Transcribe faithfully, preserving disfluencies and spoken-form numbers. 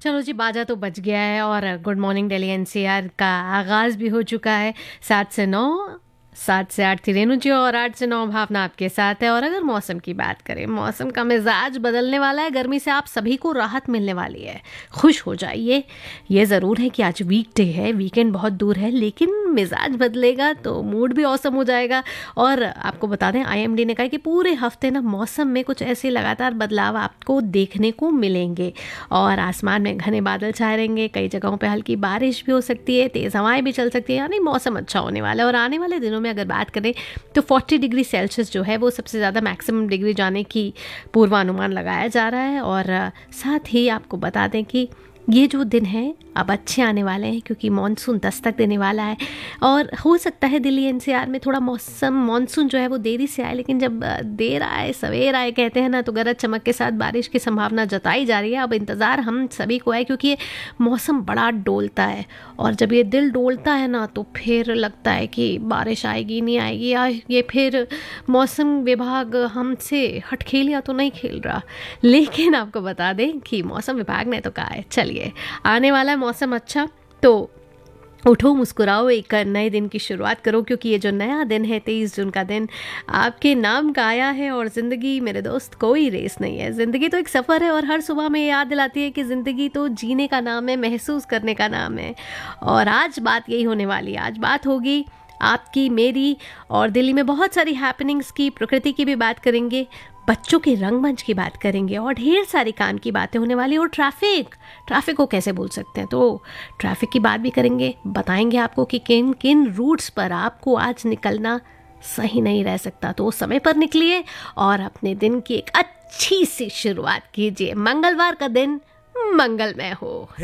चलो जी, बाजा तो बज गया है और गुड मॉर्निंग दिल्ली एनसीआर का आगाज़ भी हो चुका है। सात से नौ, सात से आठ थी रेणु जी और आठ से नौ भावना आपके साथ है। और अगर मौसम की बात करें, मौसम का मिजाज बदलने वाला है। गर्मी से आप सभी को राहत मिलने वाली है, खुश हो जाइए। ये ज़रूर है कि आज वीकडे है, वीकेंड बहुत दूर है, लेकिन मिजाज बदलेगा तो मूड भी औसम हो जाएगा। और आपको बता दें, आईएमडी ने कहा कि पूरे हफ्ते ना मौसम में कुछ ऐसे लगातार बदलाव आपको देखने को मिलेंगे और आसमान में घने बादल छाए रहेंगे। कई जगहों पे हल्की बारिश भी हो सकती है, तेज़ हवाएं भी चल सकती है, यानी मौसम अच्छा होने वाला है। और आने वाले दिनों में अगर बात करें तो चालीस डिग्री सेल्सियस जो है वो सबसे ज़्यादा मैक्सिमम डिग्री जाने की पूर्वानुमान लगाया जा रहा है। और साथ ही आपको बता दें कि ये जो दिन है अब अच्छे आने वाले हैं, क्योंकि मॉनसून दस्तक देने वाला है। और हो सकता है दिल्ली एनसीआर में थोड़ा मौसम मॉनसून जो है वो देरी से आए, लेकिन जब देर आए सवेर आए कहते हैं ना, तो गरज चमक के साथ बारिश की संभावना जताई जा रही है। अब इंतज़ार हम सभी को है, क्योंकि ये मौसम बड़ा डोलता है और जब ये दिल डोलता है ना तो फिर लगता है कि बारिश आएगी नहीं आएगी, या ये फिर मौसम विभाग हमसे हटखेलियाँ तो नहीं खेल रहा। लेकिन आपको बता दें कि मौसम विभाग ने तो कहा है, चलिए आने वाला है मौसम अच्छा, तो उठो मुस्कुराओ, एक नए दिन की शुरुआत करो, क्योंकि ये जो नया दिन है तेईस जून का दिन आपके नाम का आया है। और ज़िंदगी मेरे दोस्त कोई रेस नहीं है, ज़िंदगी तो एक सफ़र है। और हर सुबह में याद दिलाती है कि ज़िंदगी तो जीने का नाम है, महसूस करने का नाम है। और आज बात यही होने वाली है, आज बात होगी आपकी मेरी, और दिल्ली में बहुत सारी हैपनिंग्स की, प्रकृति की भी बात करेंगे, बच्चों के रंगमंच की बात करेंगे और ढेर सारी काम की बातें होने वाली। और ट्रैफिक ट्रैफिक को कैसे भूल सकते हैं, तो ट्रैफिक की बात भी करेंगे। बताएंगे आपको कि किन किन रूट्स पर आपको आज निकलना सही नहीं रह सकता, तो समय पर निकलिए और अपने दिन की एक अच्छी सी शुरुआत कीजिए। मंगलवार का दिन मंगलमय हो।